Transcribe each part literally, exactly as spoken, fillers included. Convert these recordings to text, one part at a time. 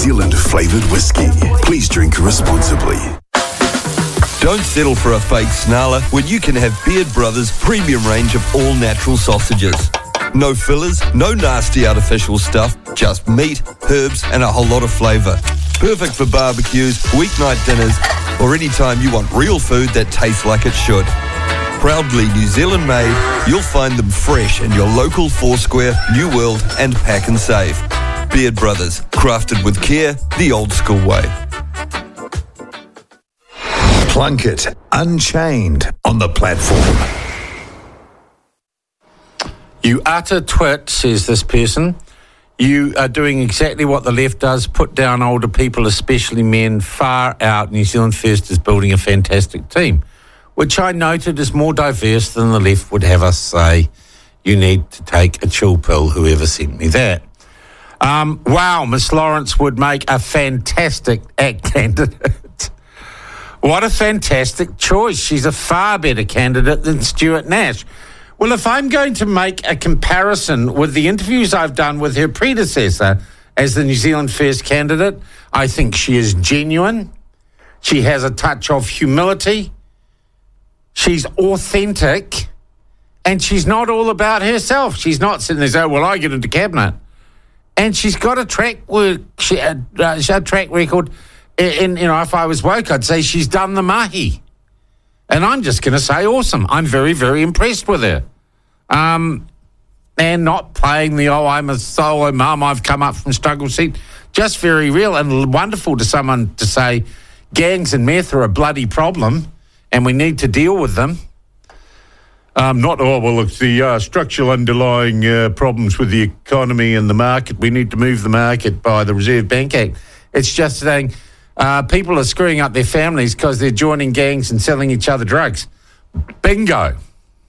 Zealand flavoured whiskey. Please drink responsibly. Don't settle for a fake snarler when you can have Beard Brothers' premium range of all-natural sausages. No fillers, no nasty artificial stuff, just meat, herbs and a whole lot of flavour. Perfect for barbecues, weeknight dinners, or any time you want real food that tastes like it should. Proudly New Zealand made, you'll find them fresh in your local Foursquare, New World and Pack and Save. Beard Brothers, crafted with care, the old school way. Plunkett, Unchained on the platform. You utter twit, says this person. You are doing exactly what the left does, put down older people, especially men, far out. New Zealand First is building a fantastic team, which I noted is more diverse than the left would have us say. You need to take a chill pill, whoever sent me that. Um, wow, Miss Lawrence would make a fantastic ACT candidate. What a fantastic choice. She's a far better candidate than Stuart Nash. Well, if I'm going to make a comparison with the interviews I've done with her predecessor as the New Zealand First candidate, I think she is genuine. She has a touch of humility. She's authentic. And she's not all about herself. She's not sitting there saying, well, I get into cabinet. And she's got a track work, she, uh, uh, a track record. In, you know, if I was woke, I'd say she's done the mahi. And I'm just going to say awesome. I'm very, very impressed with her. Um, and not playing the, oh, I'm a solo mum, I've come up from struggle seat. Just very real and wonderful to someone to say gangs and meth are a bloody problem and we need to deal with them. Um, not, oh, well, it's the uh, structural underlying uh, problems with the economy and the market. We need to move the market by the Reserve Bank Act. It's just saying uh, people are screwing up their families because they're joining gangs and selling each other drugs. Bingo.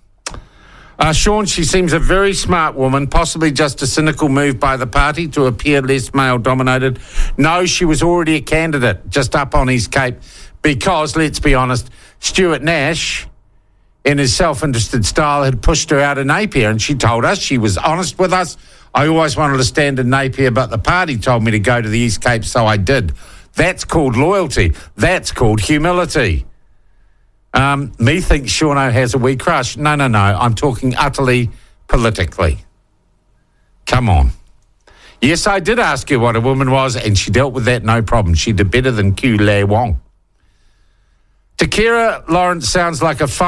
Uh, Sean, she seems a very smart woman, possibly just a cynical move by the party to appear less male-dominated. No, she was already a candidate, just up on his cape, because, let's be honest, Stuart Nash, in his self-interested style, had pushed her out of Napier, and she told us, she was honest with us, I always wanted to stand in Napier, but the party told me to go to the East Cape, so I did. That's called loyalty. That's called humility. Um, me thinks Shauno has a wee crush. No, no, no. I'm talking utterly politically. Come on. Yes, I did ask her what a woman was, and she dealt with that no problem. She did better than Q Le Wong. Takira Lawrence sounds like a